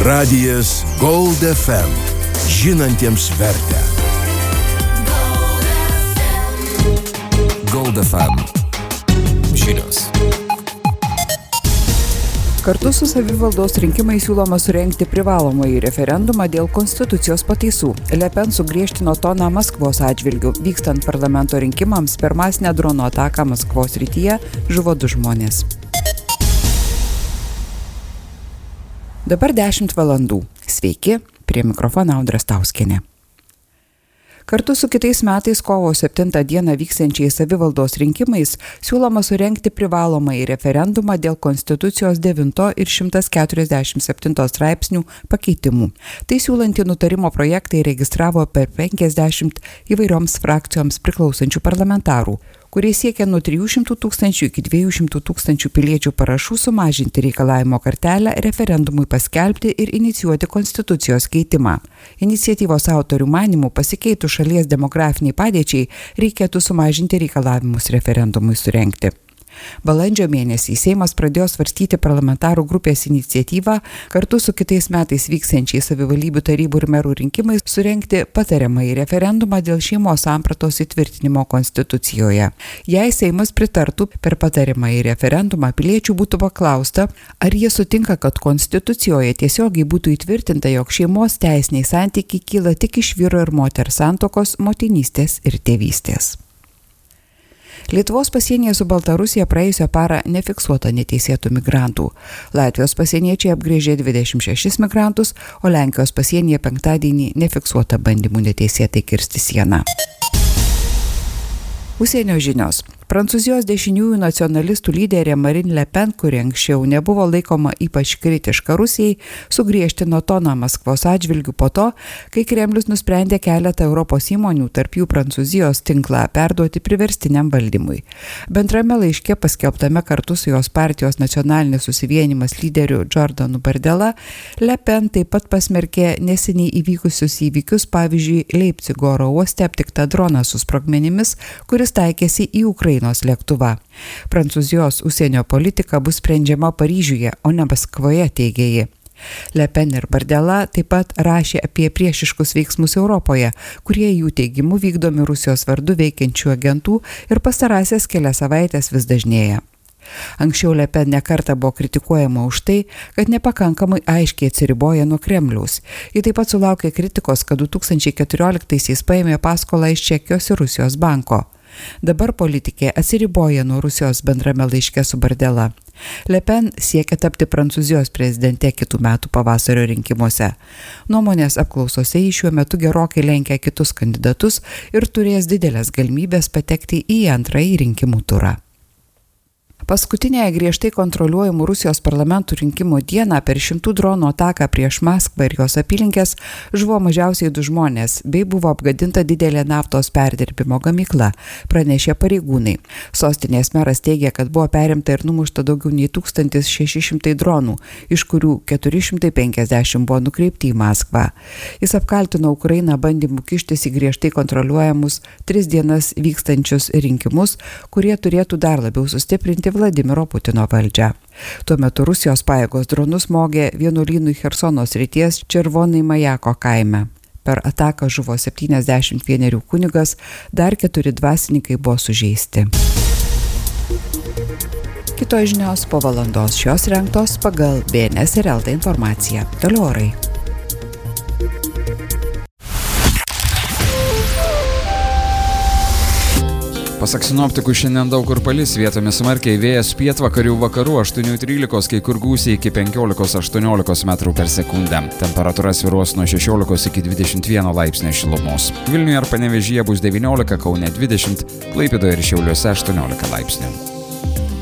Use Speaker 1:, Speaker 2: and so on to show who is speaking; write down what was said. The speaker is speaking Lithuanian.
Speaker 1: Radijas Gold FM. Žinantiems vertę. Gold FM. Žinios.
Speaker 2: Kartu su savivaldos rinkimais siūloma surengti privalomąjį referendumą dėl konstitucijos pataisų. Le Pen sugriežtino toną Maskvos atžvilgiu. Vykstant parlamento rinkimams per masinę drono ataką Maskvos srityje žuvo 2 žmonės. Dabar 10 valandų. Sveiki, prie mikrofono Audra Stauskienė. Kartu su kitais metais kovo 7 dieną vyksiančiais savivaldos rinkimais siūloma surengti privalomąjį referendumą dėl Konstitucijos 9 ir 147 straipsnių pakeitimų. Tai siūlantį nutarimo projektą įregistravo per 50 įvairioms frakcijoms priklausančių parlamentarų, kurie siekia nuo 300 tūkstančių iki 200 tūkstančių piliečių parašų sumažinti reikalavimo kartelę referendumui paskelbti ir inicijuoti konstitucijos keitimą. Iniciatyvos autorių manymų pasikeitus šalies demografiniai padėčiai reikėtų sumažinti reikalavimus referendumui surengti. Balandžio mėnesį Seimas pradėjo svarstyti parlamentarų grupės iniciatyvą kartu su kitais metais vyksiančiais savivaldybių tarybų ir merų rinkimais surengti patariamąjį referendumą dėl šeimos sampratos įtvirtinimo Konstitucijoje. Jei Seimas pritartų, per patariamąjį referendumą piliečių būtų paklausta, ar jie sutinka, kad Konstitucijoje tiesiogiai būtų įtvirtinta, jog šeimos teisiniai santykiai kyla tik iš vyro ir moters santuokos, motinystės ir tėvystės. Lietuvos pasienyje su Baltarusija praėjusią parą nefiksuota neteisėtų migrantų. Latvijos pasieniečiai apgręžė 26 migrantus, o Lenkijos pasienyje penktadienį nefiksuota bandymų neteisėtai kirsti sieną. Užsienio žinios. Prancūzijos dešiniųjų nacionalistų lyderė Marine Le Pen, kuri anksčiau nebuvo laikoma ypač kritiška Rusijai, sugriežtino toną Maskvos atžvilgiu po to, kai Kremlius nusprendė keletą Europos įmonių, tarp jų Prancūzijos tinklą, perduoti priverstiniam valdymui. Bendrame laiške paskelbtame kartu su jos partijos nacionalinis susivienimas lyderiu Jordanu Bardella, Le Pen taip pat pasmerkė neseniai įvykusius įvykius, pavyzdžiui, Leipcigo oro uoste aptiktą droną su sprogmenimis, kuris taikėsi į Ukrainos lėktuvą. Prancūzijos užsienio politika bus sprendžiama Paryžiuje, o ne Maskvoje, teigė ji. Le Pen ir Bardella taip pat rašė apie priešiškus veiksmus Europoje, kurie jų teigimu vykdomi Rusijos vardu veikiančių agentų ir pastarąsias kelias savaitės vis dažnėja. Anksčiau Le Pen nekartą buvo kritikuojama už tai, kad nepakankamai aiškiai atsiriboja nuo Kremliaus. Ji taip pat sulaukė kritikos, kad 2014-aisiais paėmė paskolą iš Čekijos ir Rusijos banko. Dabar politikė atsiriboja nuo Rusijos bendrame laiške su Bardella. Le Pen siekia tapti Prancūzijos prezidente kitų metų pavasario rinkimuose. Nuomonės apklausose ji šiuo metu gerokai lenkia kitus kandidatus ir turės didelės galimybės patekti į antrąjį rinkimų turą. Paskutinėje griežtai kontroliuojamų Rusijos parlamentų rinkimų dieną per 100 dronų ataką prieš Maskvą ir jos apylinkės žuvo mažiausiai 2 žmonės, bei buvo apgadinta didelė naftos perdirbimo gamykla, pranešė pareigūnai. Sostinės meras teigia, kad buvo perimta ir numušta daugiau nei 1600 dronų, iš kurių 450 buvo nukreipti į Maskvą. Jis apkaltino Ukrainą bandymu kištis į griežtai kontroliuojamus 3 dienas vykstančius rinkimus, kurie turėtų dar labiau sustiprinti Vladimiro Putino valdžią. Tuo metu Rusijos pajėgos dronus smogė vienuolynui Chersono srities Červonai Majako kaime. Per ataką žuvo 71 kunigas, dar 4 dvasininkai buvo sužeisti. Kitos žinios po valandos, šios rengtos pagal BNS ir LT informaciją. Toliau orai.
Speaker 3: Pasak sinoptikų, šiandien daug kur palis, vietomis smarkiai, vėjas pietvakarių vakarų 8-13, kai kur gūsiai iki 15-18 metrų per sekundę. Temperatūra svyruos nuo 16 iki 21 laipsnio šilumos. Vilniuje ir Panevėžyje bus 19, Kaune 20, Klaipėdoje ir Šiauliuose 18 laipsnių.